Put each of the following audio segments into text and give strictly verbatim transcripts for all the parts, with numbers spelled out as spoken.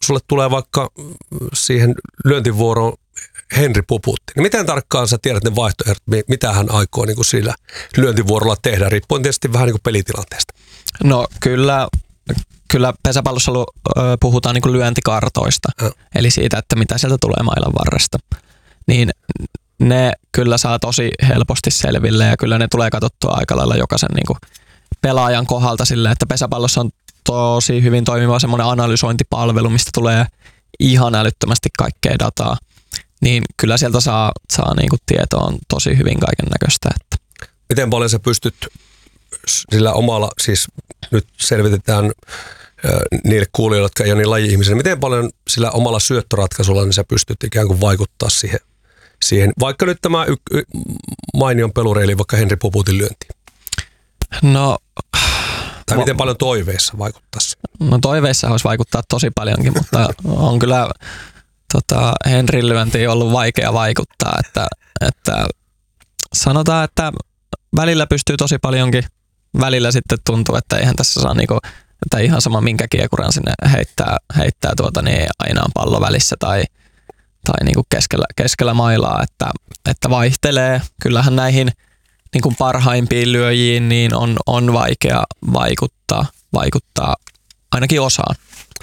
sulle tulee vaikka siihen lyöntivuoroon Henri Puputti, niin miten tarkkaan sä tiedät ne vaihtoehdot, mitä hän aikoo niin kuin sillä lyöntivuorolla tehdä, riippuen tietysti vähän niin kuin pelitilanteesta? No kyllä, kyllä pesäpallossa puhutaan niin kuin lyöntikartoista, ja. Eli siitä, että mitä sieltä tulee mailan varresta. Niin ne kyllä saa tosi helposti selville ja kyllä ne tulee katsottua aika lailla jokaisen niin kuin pelaajan kohdalta silleen, että pesäpallossa on tosi hyvin toimiva semmoinen analysointipalvelu, mistä tulee ihan älyttömästi kaikkea dataa. Niin kyllä sieltä saa, saa niinku tietoon tosi hyvin kaiken näköistä. Että. Miten paljon sä pystyt sillä omalla, siis nyt selvitetään äh, niille kuulijoille, jotka ei ole niin laji-ihmisiä, miten paljon sillä omalla syöttöratkaisulla niin sä pystyt ikään kuin vaikuttaa siihen, siihen vaikka nyt tämä y- y- mainion peluri, eli vaikka Henri Puputin lyöntiin? No... Tai miten paljon toiveissa vaikuttaisi? No toiveissa voisi vaikuttaa tosi paljonkin, mutta on kyllä... Tota, Henrin lyöntiin on ollut vaikea vaikuttaa, että, että sanotaan, että välillä pystyy tosi paljonkin, välillä sitten tuntuu, että eihän tässä saa niinku, että ihan sama minkä kiekuran sinne heittää, heittää tuota, niin aina on pallo välissä tai, tai niinku keskellä, keskellä mailaa, että, että vaihtelee. Kyllähän näihin niinku parhaimpiin lyöjiin niin on, on vaikea vaikuttaa, vaikuttaa ainakin osaan.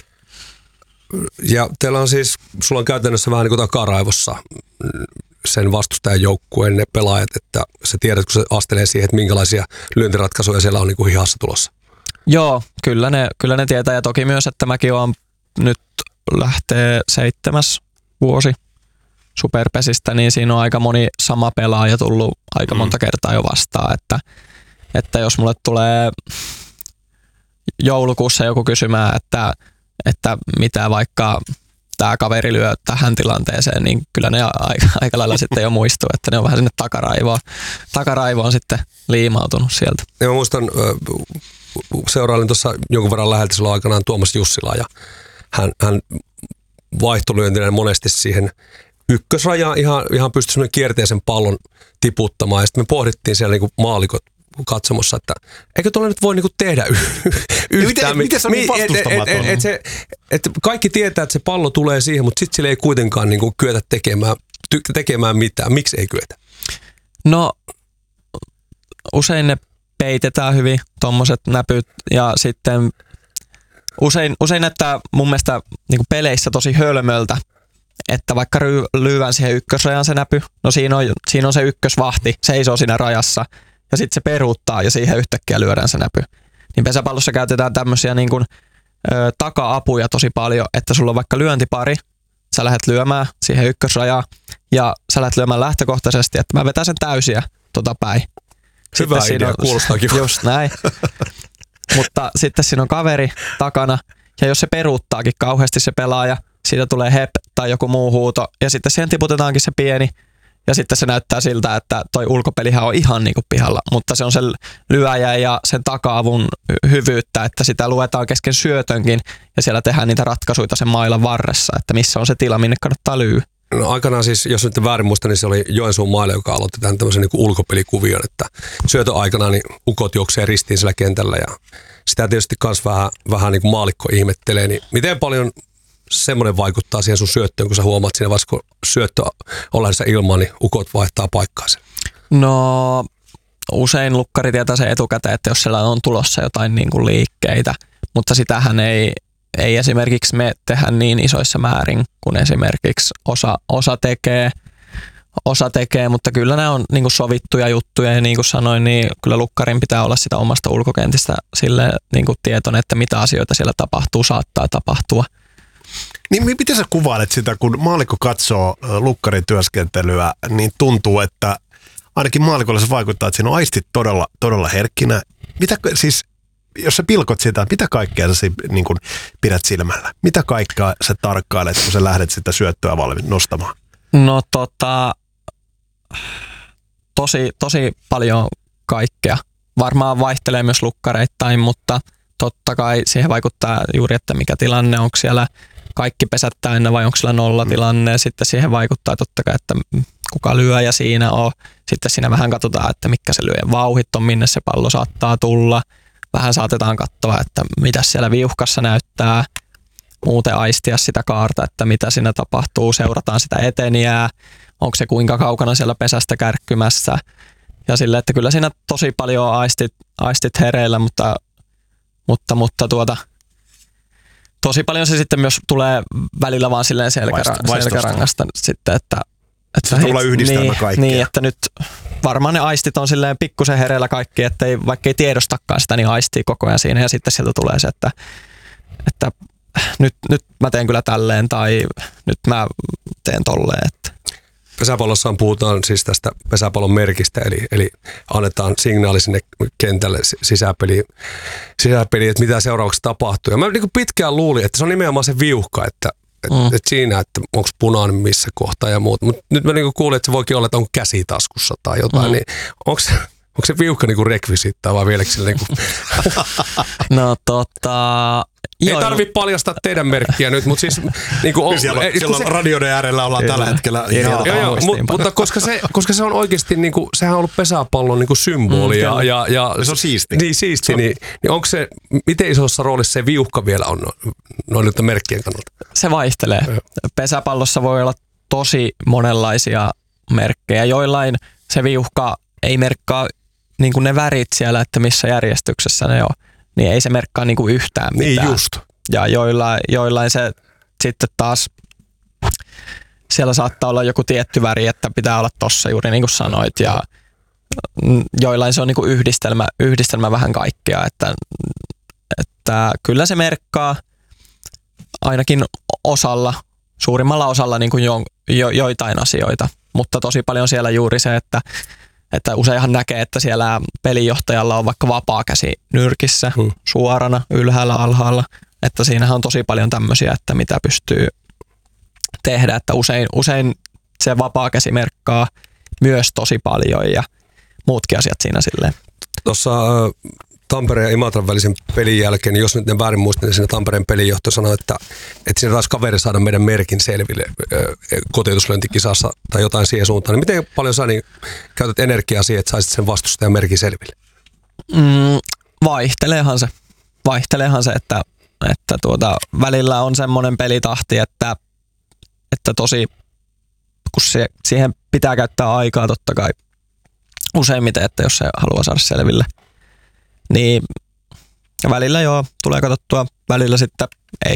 Ja teillä on siis, sulla on käytännössä vähän niin kuin takaraivossa sen vastustajan joukkueen ne pelaajat, että sä tiedät, kun se astelee siihen, että minkälaisia lyöntiratkaisuja siellä on niin kuin hihassa tulossa. Joo, kyllä ne, kyllä ne tietää ja toki myös, että mäkin olen nyt lähtee seitsemäs vuosi Superpesistä, niin siinä on aika moni sama pelaaja tullut aika monta kertaa jo vastaan, että, että jos mulle tulee joulukuussa joku kysymään, että että mitä vaikka tämä kaveri lyö tähän tilanteeseen, niin kyllä ne aika, aika lailla sitten jo muistuu, että ne on vähän sinne takaraivoon, takaraivoon sitten liimautunut sieltä. Ja mä muistan, seurailin tuossa jonkun verran läheltä silloin aikanaan Tuomas Jussilaa ja hän, hän vaihtolyöntineen monesti siihen ykkösrajaan ihan, ihan pystyi semmoinen kierteisen pallon tiputtamaan ja sitten me pohdittiin siellä niin kuin maalikot katsomossa, että eikö tuolla nyt voi niinku tehdä y- yhtään. Miten se on niin vastustamaton? Et, et, et, et, et, et kaikki tietää, että se pallo tulee siihen, mutta sitten sille ei kuitenkaan niinku kyetä tekemään, ty- tekemään mitään. Miksi ei kyetä? No usein ne peitetään hyvin, tommoset näpyt, ja sitten usein, usein näyttää mun mielestä niinku peleissä tosi hölmöltä, että vaikka ry- lyövän siihen ykkösrajan se näpy, no siinä on, siinä on se ykkösvahti, seisoo siinä rajassa, ja sitten se peruuttaa ja siihen yhtäkkiä lyödään se näpy. Niin pesäpallossa käytetään tämmöisiä niin kuin, ö, taka-apuja tosi paljon, että sulla on vaikka lyöntipari, sä lähdet lyömään siihen ykkösrajaan ja sä lähdet lyömään lähtökohtaisesti, että mä vetän sen täysiä tota päin. Hyvä sitten idea, on, kuulostaa kiva. Just näin. Mutta sitten siinä on kaveri takana ja jos se peruuttaakin kauheasti se pelaaja, siitä tulee hep tai joku muu huuto ja sitten siihen tiputetaankin se pieni. Ja sitten se näyttää siltä, että toi ulkopelihän on ihan niin kuin pihalla, mutta se on sen lyöjä ja sen taka-avun hyvyyttä, että sitä luetaan kesken syötönkin ja siellä tehdään niitä ratkaisuja sen mailan varressa, että missä on se tila, minne kannattaa lyö. No aikanaan siis, jos nyt väärin muista, niin se oli Joensuun mailla, joka aloitti tämän tämmöisen niin kuin ulkopelikuvion, että syötön aikana niin ukot juoksee ristiin sillä kentällä ja sitä tietysti myös vähän, vähän niin kuin maalikko ihmettelee, niin miten paljon semmoinen vaikuttaa siihen sun syöttöön, kun sä huomaat siinä vaiheessa, kun syöttö ollessa ilman, niin ukot vaihtaa paikkaansa? No usein lukkari tietää se etukäteen, että jos siellä on tulossa jotain niin kuin liikkeitä, mutta sitähän ei, ei esimerkiksi me tehdä niin isoissa määrin, kun esimerkiksi osa, osa tekee. Osa tekee, mutta kyllä nämä on niin kuin sovittuja juttuja ja niin kuin sanoin, niin kyllä lukkarin pitää olla sitä omasta ulkokentistä sille niin kuin tietoinen, että mitä asioita siellä tapahtuu, saattaa tapahtua. Niin miten sä kuvailet sitä, kun maallikko katsoo lukkarin työskentelyä, niin tuntuu, että ainakin maalikolla se vaikuttaa, että siinä on aistit todella, todella herkkinä. Mitä siis, jos sä pilkot sitä, mitä kaikkea sä niin kun pidät silmällä? Mitä kaikkea sä tarkkailet, kun sä lähdet sitä syöttöä valmiin nostamaan? No tota, tosi, tosi paljon kaikkea. Varmaan vaihtelee myös lukkareittain, mutta totta kai siihen vaikuttaa juuri, että mikä tilanne, onko siellä kaikki pesät täynnä vai onko siellä nollatilanne. Sitten siihen vaikuttaa totta kai, että kuka lyöjä siinä on. Sitten siinä vähän katsotaan, että mitkä se lyöjän vauhit on, minne se pallo saattaa tulla. Vähän saatetaan katsoa, että mitä siellä viuhkassa näyttää. muuten aistia sitä kaarta, että mitä siinä tapahtuu, seurataan sitä etenijää, onko se kuinka kaukana siellä pesästä kärkkymässä. Ja sille, että kyllä siinä tosi paljon on aistit, aistit hereillä, mutta, mutta, mutta tuota, tosi paljon se sitten myös tulee välillä vaan silleen selkärä, selkärangasta sitten, että että se tulee yhdistelmä kaikkea. Niin, että nyt varmaan ne aistit on silleen pikkusen hereillä kaikki, että ei, vaikka ei tiedostakaan sitä, niin aistii koko ajan siinä ja sitten sieltä tulee se, että, että nyt, nyt mä teen kyllä tälleen tai nyt mä teen tolleen. Että. Pesäpallossa puhutaan siis tästä pesäpallon merkistä, eli, eli annetaan signaali sinne kentälle sisäpeliin, sisäpeliin, että mitä seuraavaksi tapahtuu. Ja mä niin kuin pitkään luulin, että se on nimenomaan se viuhka, että et, mm. et siinä, että onko punainen missä kohtaa ja muuta. Mutta nyt mä niin kuulin, että se voikin olla, että on käsi taskussa tai jotain, mm. niin onko se, onko se viuhka niin rekvisiittaa vai vieläkö sille niin kuin... No tota... Ei Joo, tarvitse paljastaa teidän merkkiä nyt, mutta siis... Niin kuin, siellä on, siellä on se, radioiden äärellä ollaan tällä hetkellä. Joo, joo, joo mutta, mutta koska se, koska se on oikeasti, niin kuin, sehän on ollut pesäpallon niin kuin symboli. Mm, ja, ja, ja, se on siisti. Niin siisti, niin, niin onko se, miten isossa roolissa se viuhka vielä on noin nyt merkkien kannalta? Se vaihtelee. Joo. Pesäpallossa voi olla tosi monenlaisia merkkejä. Joillain se viuhka ei merkkaa niin kuin ne värit siellä, että missä järjestyksessä ne on. Niin ei se merkkaa niinku yhtään mitään. Niin just. Ja joillain, joillain se sitten taas, siellä saattaa olla joku tietty väri, että pitää olla tossa juuri niin kuin sanoit. Ja joillain se on niinku yhdistelmä, yhdistelmä vähän kaikkea. Että, että kyllä se merkkaa ainakin osalla, suurimmalla osalla niinku jo, jo, joitain asioita. Mutta tosi paljon siellä juuri se, että Että useinhan näkee, että siellä pelinjohtajalla on vaikka vapaa käsi nyrkissä, hmm. suorana, ylhäällä, alhaalla. Että siinähän on tosi paljon tämmöisiä, että mitä pystyy tehdä. Että usein, usein se vapaa käsi merkkaa myös tosi paljon ja muutkin asiat siinä silleen. Tuossa Tampereen ja Imatran välisen pelin jälkeen, niin jos nyt ne väärin muistin, niin siinä Tampereen pelinjohto sanoi, että, että siinä taas kaveri saada meidän merkin selville kotiutuslöintikisassa tai jotain siihen suuntaan. Niin miten paljon sä niin käytät energiaa siihen, että saisit sen vastustajan merkin selville? Mm, vaihteleehan se. Vaihteleehan se, että, että tuota, välillä on semmoinen pelitahti, että, että tosi, kun se, siihen pitää käyttää aikaa totta kai useimmiten, että jos se haluaa saada selville. Niin välillä joo, tulee katsottua, välillä sitten ei.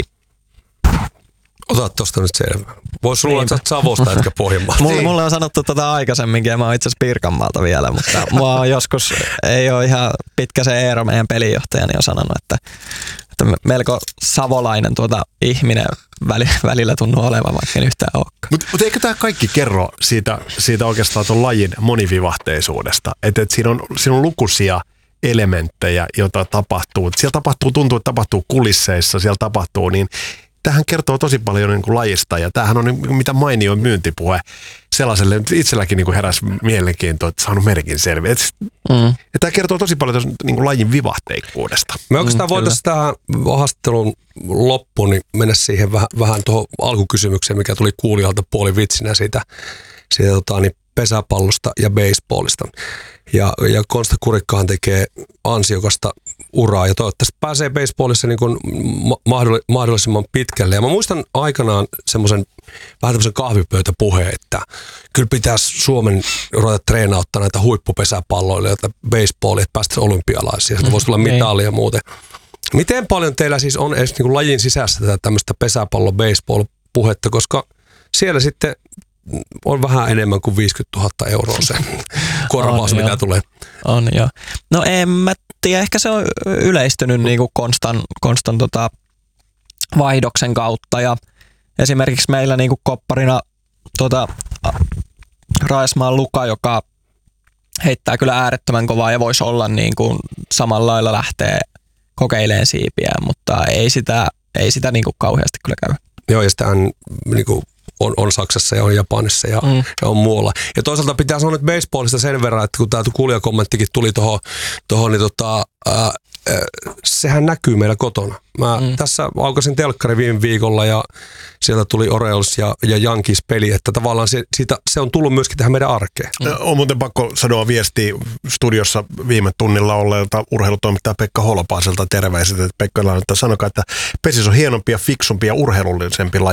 Ota tuosta nyt selvä. Voisi luulla, että Savosta etkä Pohjanmaalta. Mulle, mulle on sanottu tätä aikaisemminkin ja mä oon itse asiassa Pirkanmaalta vielä, mutta mua on joskus, ei ole ihan pitkä se Eero, meidän pelinjohtaja, niin on sanonut, että, että melko savolainen tuota ihminen välillä tuntuu olevan, vaikka en yhtään olekaan. Mutta mut eikö tämä kaikki kerro siitä, siitä oikeastaan tuon lajin monivivahteisuudesta, että et siinä, on, siinä on lukuisia elementtejä, joita tapahtuu. Siellä tapahtuu, tuntuu, että tapahtuu kulisseissa, siellä tapahtuu, niin tämähän kertoo tosi paljon niin kuin lajista ja tämähän on niin, mitä mainio myyntipuhe sellaiselle, itselläkin niin kuin heräsi mielenkiintoa, että saanut merkin selviä. Mm. Ja tämä kertoo tosi paljon tos, niin kuin lajin vivahteikkuudesta. Me oikeastaan mm, voitaisiin tähän haastattelun loppuun niin mennä siihen vähän, vähän tuohon alkukysymykseen, mikä tuli kuulijalta puoli vitsinä siitä, siitä tota, niin pesäpallosta ja baseballista. Ja, ja Konsta Kurikkahan tekee ansiokasta uraa ja toivottavasti pääsee baseballissa niin kuin mahdollisimman pitkälle. Ja mä muistan aikanaan semmoisen vähän tämmöisen kahvipöytäpuheen, että kyllä pitäisi Suomen ruveta treenauttaa näitä huippupesäpalloille, joita baseballia, että päästäisiin olympialaisiin. Sieltä voisi tulla mitalia ja muuten. Miten paljon teillä siis on edes niin kuin lajin sisässä tätä tämmöistä pesäpallo-baseball-puhetta, koska siellä sitten on vähän enemmän kuin viisikymmentätuhatta euroa se korvaus, on, mitä jo. tulee. On joo. No en mä tiedä, ehkä se on yleistynyt niin kuin konstan, konstan tota vaihdoksen kautta ja esimerkiksi meillä niin kuin kopparina tota, Raismaan Luka, joka heittää kyllä äärettömän kovaa ja voisi olla niin kuin samalla lailla lähtee kokeilemaan siipiä, mutta ei sitä, ei sitä niin kuin kauheasti kyllä käy. Joo, ja sitähän niin kuin On, on Saksassa ja on Japanissa ja, mm. ja on muualla. Ja toisaalta pitää sanoa nyt baseballista sen verran, että kun tämä kuulijakommenttikin tuli tuohon, tohon, niin tota, ää, ää, sehän näkyy meillä kotona. Mä mm. tässä aukasin telkkari viime viikolla ja sieltä tuli Orioles ja, ja Yankees peli, että tavallaan se, siitä, se on tullut myöskin tähän meidän arkeen. Mm. On muuten pakko sanoa viestiä studiossa viime tunnilla olleelta urheilutoimittaja Pekka Holpaiselta terveiset, että Pekka että sanokaa, että pesis on hienompi ja fiksumpi ja urheilullisempi laji